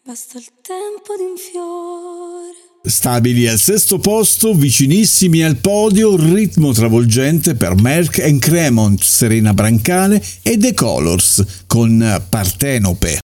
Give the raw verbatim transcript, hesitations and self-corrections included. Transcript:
Basta il tempo di un fiore. Stabili al sesto posto, vicinissimi al podio, ritmo travolgente per Merck and Cremont, Serena Brancale e The Colors con Partenope.